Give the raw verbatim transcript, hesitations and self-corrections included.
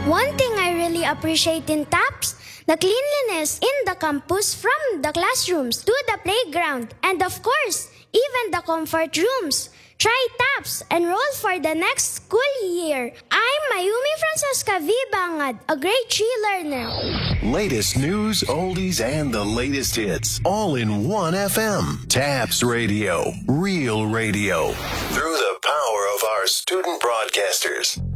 One thing I really appreciate in TAPS, the cleanliness in the campus from the classrooms to the playground, and of course, even the comfort rooms. Try TAPS, enroll for the next school year. I'm Mayumi Francesca V. Bangad, a grade three learner. Latest news, oldies, and the latest hits, all in one F M. TAPS Radio, real radio. Through the power of our student broadcasters.